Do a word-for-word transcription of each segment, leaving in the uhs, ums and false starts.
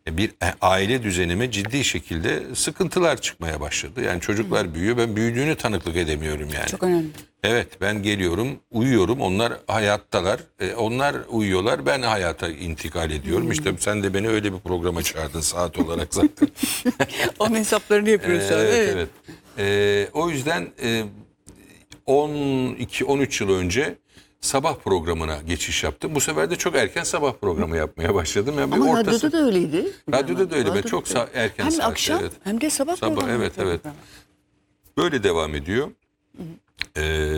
bir aile düzenime ciddi şekilde sıkıntılar çıkmaya başladı. Yani çocuklar büyüyor, ben büyüdüğünü tanıklık edemiyorum yani. Çok önemli. Evet, ben geliyorum, uyuyorum, onlar hayattalar, e, onlar uyuyorlar, ben hayata intikal ediyorum. Hmm. İşte sen de beni öyle bir programa çağırdın saat olarak zaten. Onun hesaplarını yapıyoruz. Ee, evet, evet. Ee, o yüzden e, on iki on üç yıl önce sabah programına geçiş yaptım. Bu sefer de çok erken sabah programı yapmaya başladım. Yani Ama ortası... radyoda da öyleydi. Radyoda da öyle. Radyoda Ben çok da... erken hem saatte. akşam evet. hem de sabah, sabah programı. Evet, evet. Program. Böyle devam ediyor. Ee,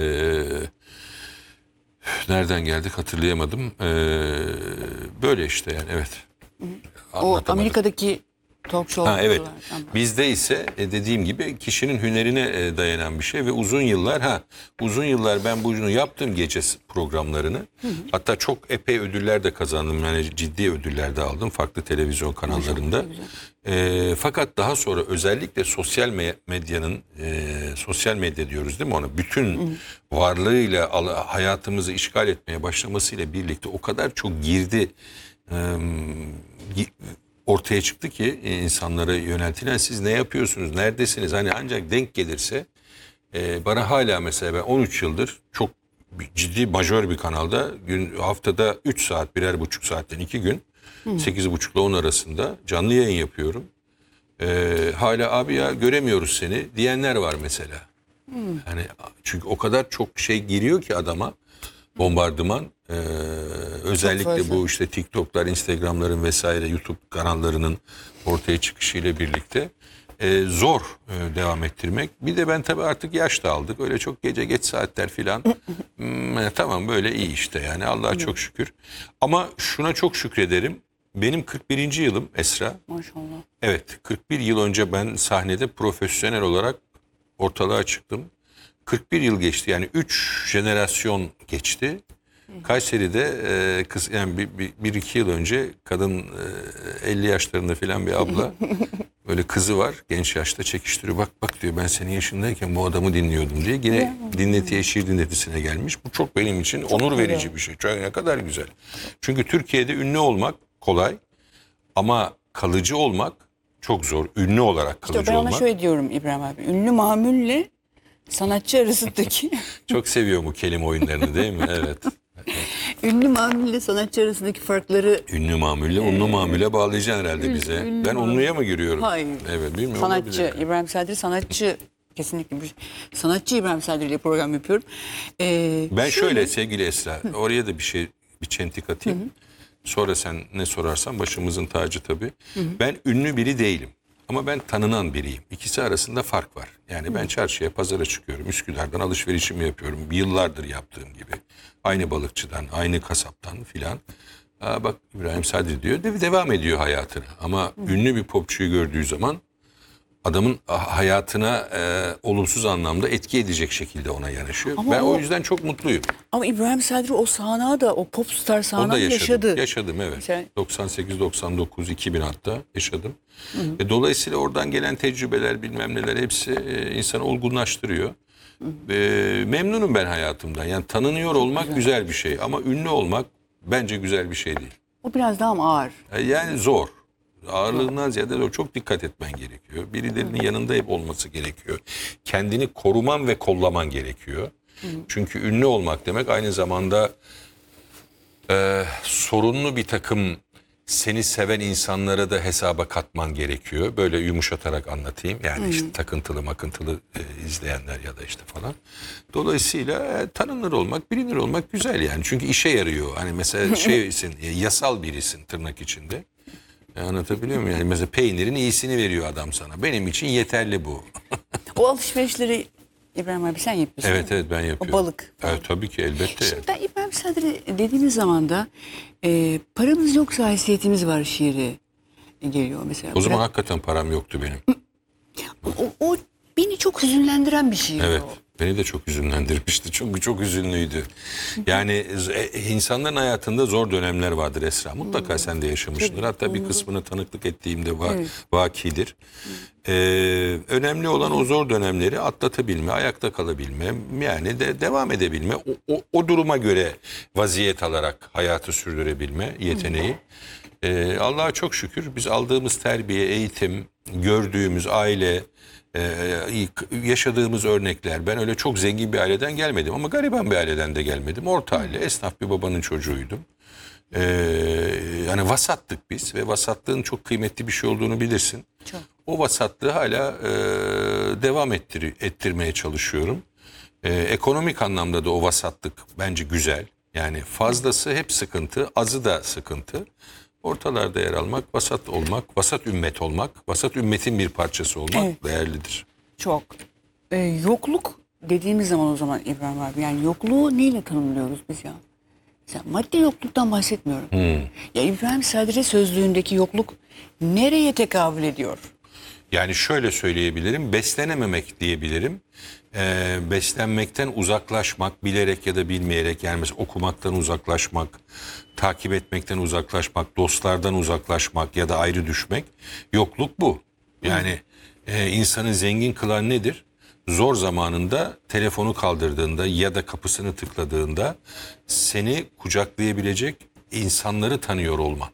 nereden geldik hatırlayamadım. Ee, böyle işte yani evet. O Amerika'daki talk show. Ha, evet. Bizde ise dediğim gibi kişinin hünerine dayanan bir şey ve uzun yıllar ha uzun yıllar ben bunu yaptım gece programlarını. Hı hı. Hatta çok epey ödüller de kazandım. Yani ciddi ödüller de aldım farklı televizyon kanallarında. E, fakat daha sonra özellikle sosyal medyanın e, sosyal medya diyoruz değil mi ona? Bütün hı hı. varlığıyla hayatımızı işgal etmeye başlamasıyla birlikte o kadar çok girdi e, ortaya çıktı ki insanlara yöneltilen siz ne yapıyorsunuz, neredesiniz? Hani ancak denk gelirse e, bana hala mesela ben on üç yıldır çok ciddi majör bir kanalda gün haftada üç saat birer buçuk saatten iki gün sekiz buçuk ile on arasında canlı yayın yapıyorum. E, hala abi ya göremiyoruz seni diyenler var mesela. Hmm. Hani çünkü o kadar çok şey giriyor ki adama bombardıman. Ee, özellikle bu işte TikTok'lar, Instagram'ların vesaire YouTube kanallarının ortaya çıkışıyla birlikte e, zor e, devam ettirmek. Bir de ben tabii artık yaş da aldık. Öyle çok gece geç saatler filan. hmm, tamam böyle iyi işte yani Allah'a çok şükür. Ama şuna çok şükrederim. Benim kırk birinci yılım Esra. Maşallah. Evet, kırk bir yıl önce ben sahnede profesyonel olarak ortalığa çıktım. kırk bir yıl geçti yani üç jenerasyon geçti. Kayseri'de e, kız yani bir, bir, bir iki yıl önce kadın e, elli yaşlarında filan bir abla böyle kızı var genç yaşta çekiştiriyor. Bak bak diyor ben senin yaşındayken bu adamı dinliyordum diye yine dinletiye şiir dinletisine gelmiş. Bu çok benim için çok onur verici güzel. Bir şey. Çok ne kadar güzel. Çünkü Türkiye'de ünlü olmak kolay ama kalıcı olmak çok zor. Ünlü olarak kalıcı işte ben olmak. ona şöyle diyorum İbrahim abi. Ünlü mamulle sanatçı arasındaki. Çok seviyor bu kelime oyunlarını değil mi? Evet. Ünlü mamulle sanatçı arasındaki farkları. Ünlü mamulle, unlu ee, mamule bağlayacaksın herhalde bize. Ünlü ben unluya mı giriyorum? Hayır. Evet, bilmiyorum. Sanatçı olabilir. İbrahim Sadri sanatçı. Kesinlikle bir sanatçı İbrahim Sadri ile program yapıyorum. Ee, ben şöyle, şöyle sevgili Esra, hı. oraya da bir şey bir çentik atayım. Hı hı. Sonra sen ne sorarsan başımızın tacı tabii. Hı hı. Ben ünlü biri değilim. Ama ben tanınan biriyim. İkisi arasında fark var. Yani ben çarşıya, pazara çıkıyorum. Üsküdar'dan alışverişimi yapıyorum. Yıllardır yaptığım gibi. Aynı balıkçıdan, aynı kasaptan filan. Aa, bak İbrahim Sadri diyor. De devam ediyor hayatını. Ama Hı. ünlü bir popçuyu gördüğü zaman adamın hayatına e, olumsuz anlamda etki edecek şekilde ona yanaşıyor. Ama ben o, o yüzden çok mutluyum. Ama İbrahim Sadri o sahnağı da, o popstar sahnağı yaşadım, yaşadı. Yaşadım evet. Sen... doksan sekiz doksan dokuz iki bin hatta yaşadım. Hı hı. Ve dolayısıyla oradan gelen tecrübeler bilmem neler hepsi e, insanı olgunlaştırıyor. Hı. E, memnunum ben hayatımdan. Yani tanınıyor çok olmak güzel. güzel bir şey ama ünlü olmak bence güzel bir şey değil. O biraz daha mı ağır? E, yani zor. Ağırlığından ziyade çok dikkat etmen gerekiyor. Birilerinin yanında hep olması gerekiyor. Kendini koruman ve kollaman gerekiyor. Hı. Çünkü ünlü olmak demek aynı zamanda e, sorunlu bir takım seni seven insanlara da hesaba katman gerekiyor. Böyle yumuşatarak anlatayım. Yani Hı. işte takıntılı makıntılı e, izleyenler ya da işte falan. Dolayısıyla e, tanınır olmak, bilinir olmak güzel yani. Çünkü işe yarıyor. Hani mesela şeysin, e, yasal birisin tırnak içinde. E, anlatabiliyor muyum? Yani mesela peynirin iyisini veriyor adam sana. Benim için yeterli bu. O alışverişleri İbrahim abi sen yapıyorsun. Evet evet ben yapıyorum. O balık. Evet tabii ki elbette. Şimdi ben İbrahim Sadri dediğimiz zaman da e, paramız yoksa haysiyetimiz var şiiri geliyor mesela. O zaman Bırak... hakikaten param yoktu benim. O, o beni çok hüzünlendiren bir şiir. Evet. O. Beni de çok hüzünlendirmişti. Çok çok üzünlüydü. Yani insanların hayatında zor dönemler vardır Esra. Mutlaka hmm. sen de yaşamışsındır. Hatta bir kısmını tanıklık ettiğimde va evet. vakidir. Ee, önemli olan o zor dönemleri atlatabilme, ayakta kalabilme, yani de devam edebilme. O, o, o duruma göre vaziyet alarak hayatı sürdürebilme yeteneği. Ee, Allah'a çok şükür biz aldığımız terbiye, eğitim, gördüğümüz aile, e, yaşadığımız örnekler. Ben öyle çok zengin bir aileden gelmedim ama gariban bir aileden de gelmedim. Orta aile, esnaf bir babanın çocuğuydum. Ee, yani vasattık biz ve vasatlığın çok kıymetli bir şey olduğunu bilirsin. Çok. O vasatlığı hala e, devam ettir, ettirmeye çalışıyorum. E, ekonomik anlamda da o vasatlık bence güzel. Yani fazlası hep sıkıntı, azı da sıkıntı. Ortalarda yer almak, vasat olmak, vasat ümmet olmak, vasat ümmetin bir parçası olmak Evet. değerlidir. Çok. Ee, yokluk dediğimiz zaman o zaman İbrahim abi, yani yokluğu neyle tanımlıyoruz biz ya? Mesela maddi yokluktan bahsetmiyorum. Ya İbrahim Sadri sözlüğündeki yokluk nereye tekabül ediyor? Yani şöyle söyleyebilirim, beslenememek diyebilirim. Ee, beslenmekten uzaklaşmak, bilerek ya da bilmeyerek, yani mesela okumaktan uzaklaşmak, takip etmekten uzaklaşmak, dostlardan uzaklaşmak ya da ayrı düşmek, yokluk bu. Yani e, insanı zengin kılan nedir? Zor zamanında telefonu kaldırdığında ya da kapısını tıkladığında seni kucaklayabilecek insanları tanıyor olman.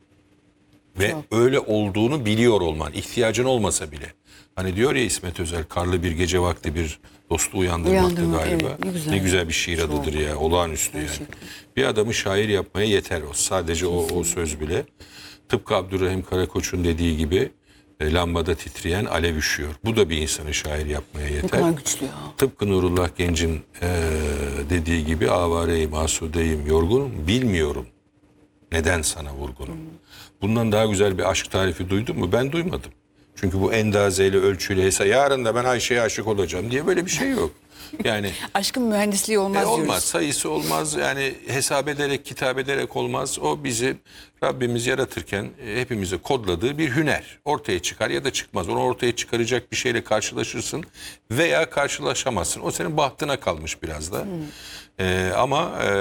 Ve Çok. öyle olduğunu biliyor olman, ihtiyacın olmasa bile. Hani diyor ya İsmet Özel, karlı bir gece vakti bir dostu uyandırmaktı Uyandırma, galiba. evet, ne güzel. Ne güzel bir şiir Çok. adıdır ya, olağanüstü yani. Gerçekten. Bir adamı şair yapmaya yeter o, sadece o, o söz bile. Tıpkı Abdurrahim Karakoç'un dediği gibi e, lambada titreyen alev üşüyor. Bu da bir insanı şair yapmaya Ne yeter. kadar güçlü ya. Tıpkı Nurullah Genç'in e, dediği gibi avareyim, asudeyim, yorgunum, bilmiyorum neden sana vurgunum. Bundan daha güzel bir aşk tarifi duydun mu? Ben duymadım. Çünkü bu endazeyle, ölçüyle, hesap, yarın da ben Ayşe'ye aşık olacağım diye böyle bir şey yok. Yani Aşkın mühendisliği olmaz e, olmaz, diyoruz. sayısı olmaz, yani hesap ederek, kitap ederek olmaz. O bizi Rabbimiz yaratırken e, hepimize kodladığı bir hüner. Ortaya çıkar ya da çıkmaz. Onu ortaya çıkaracak bir şeyle karşılaşırsın veya karşılaşamazsın. O senin bahtına kalmış biraz da. E, ama e,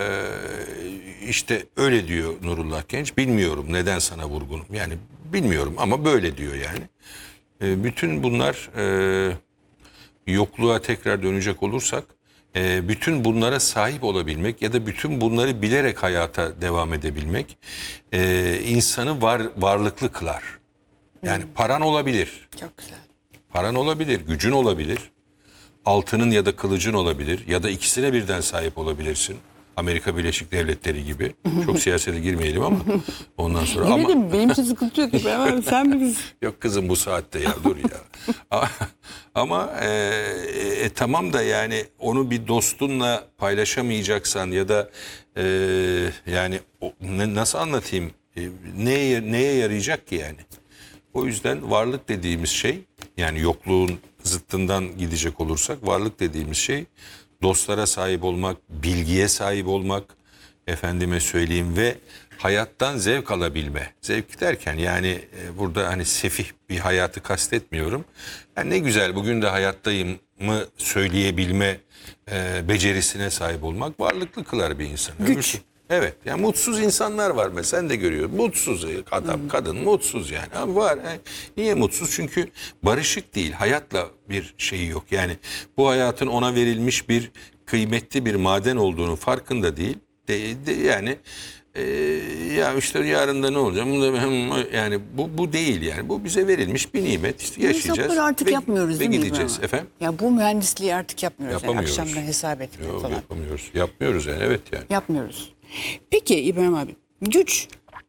işte öyle diyor Nurullah Genç. Bilmiyorum neden sana vurgunum. Yani bilmiyorum ama böyle diyor yani. E, bütün bunlar... E, yokluğa tekrar dönecek olursak, e, bütün bunlara sahip olabilmek ya da bütün bunları bilerek hayata devam edebilmek e, insanı var varlıklı kılar. Yani paran olabilir, Çok güzel. paran olabilir, gücün olabilir, altının ya da kılıcın olabilir ya da ikisine birden sahip olabilirsin. Amerika Birleşik Devletleri gibi. Çok siyasete girmeyelim ama ondan sonra Yine ama de benim için sıkıntı yok İbrahim abi, sen bilirsin. yok kızım bu saatte ya dur ya. A- Ama e, e, tamam da yani onu bir dostunla paylaşamayacaksan ya da e, yani o- ne- nasıl anlatayım, E, neye neye yarayacak ki yani? O yüzden varlık dediğimiz şey, yani yokluğun zıttından gidecek olursak, varlık dediğimiz şey dostlara sahip olmak, bilgiye sahip olmak, efendime söyleyeyim, ve hayattan zevk alabilme. Zevk derken yani e, burada hani sefih bir hayatı kastetmiyorum. Yani ne güzel bugün de hayattayım mı söyleyebilme e, becerisine sahip olmak varlıklı kılar bir insanı. Güç. Öbürsü- Evet, yani mutsuz insanlar var mesela, sen de görüyorsun. Mutsuz adam, kadın mutsuz yani. Ama var. Yani niye mutsuz? Çünkü barışık değil. Hayatla bir şeyi yok. Yani bu hayatın ona verilmiş bir kıymetli bir maden olduğunu farkında değil. De, de- yani e, ya işte yarın da ne olacak? Bunda hem- Yani bu bu değil yani. Bu bize verilmiş bir nimet. İşte yaşayacağız. Hesapları artık ve- yapmıyoruz ve değil mi gideceğiz İbrahim abi? efendim. Ya bu mühendisliği artık yapmıyoruz. Yani Yapamıyoruz. akşamdan hesap etme Yok, falan. yapamıyoruz. Yapmıyoruz yani, evet yani. Yapmıyoruz. Peki İbrahim abi, güç.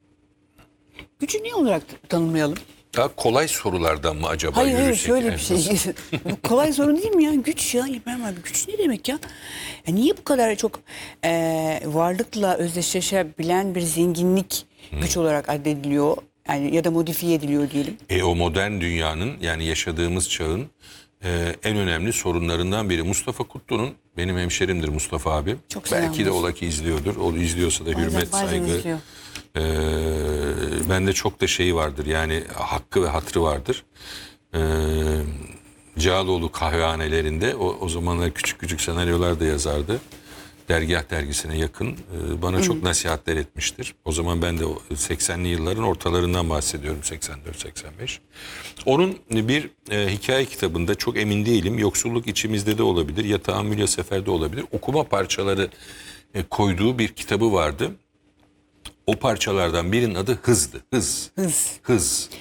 Gücü ne olarak tanımlayalım? Daha kolay sorulardan mı acaba Hayır hayır, yürüsek? şöyle yani? bir şey. Nasıl? Bu kolay soru değil mi ya? Güç ya İbrahim abi. Güç ne demek ya? Ya niye bu kadar çok e, varlıkla özdeşleşebilen bir zenginlik güç olarak addediliyor? Yani ya da modifiye ediliyor diyelim. E, o modern dünyanın, yani yaşadığımız çağın e, en önemli sorunlarından biri. Mustafa Kutlu'nun, benim hemşerimdir Mustafa abi. Çok Belki de selamlar. ola ki izliyordur. O izliyorsa da Bazen- hürmet, bazen saygı. izliyor. E, bende çok da şeyi vardır, yani hakkı ve hatrı vardır. E, Cağaloğlu kahvehanelerinde o, o zamanlar küçük küçük senaryolar da yazardı. Dergah dergisine yakın e, bana çok nasihatler etmiştir. O zaman ben de o seksenli yılların ortalarından bahsediyorum, seksen dört seksen beş. Onun bir e, hikaye kitabında, çok emin değilim, yoksulluk içimizde de olabilir ya tahammül ya seferde olabilir, okuma parçaları e, koyduğu bir kitabı vardı. O parçalardan birinin adı Hız'dı. Hız. Hız. Hız.